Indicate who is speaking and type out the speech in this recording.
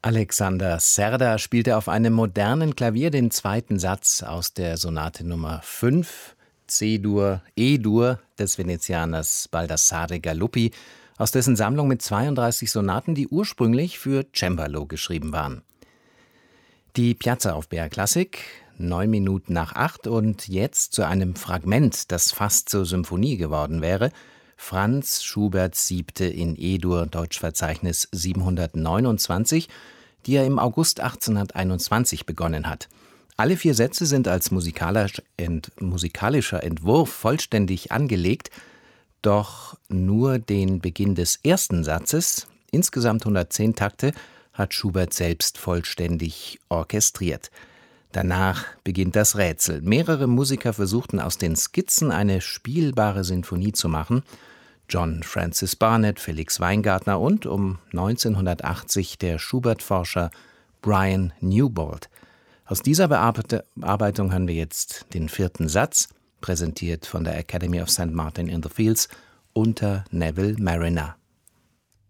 Speaker 1: Alexander Serda spielte auf einem modernen Klavier den zweiten Satz aus der Sonate Nummer 5, C-Dur, E-Dur des Venezianers Baldassare Galuppi, aus dessen Sammlung mit 32 Sonaten, die ursprünglich für Cembalo geschrieben waren. Die Piazza auf BR Klassik, 9 Minuten nach 8 und jetzt zu einem Fragment, das fast zur Symphonie geworden wäre, Franz Schuberts 7. in E-Dur, Deutschverzeichnis 729, die er im August 1821 begonnen hat. Alle 4 Sätze sind als musikalischer Entwurf vollständig angelegt, doch nur den Beginn des ersten Satzes, insgesamt 110 Takte, hat Schubert selbst vollständig orchestriert. Danach beginnt das Rätsel. Mehrere Musiker versuchten aus den Skizzen eine spielbare Sinfonie zu machen. John Francis Barnett, Felix Weingartner und um 1980 der Schubert-Forscher Brian Newbold. Aus dieser Bearbeitung hören wir jetzt den 4. Satz, präsentiert von der Academy of St. Martin in the Fields unter Neville Marriner.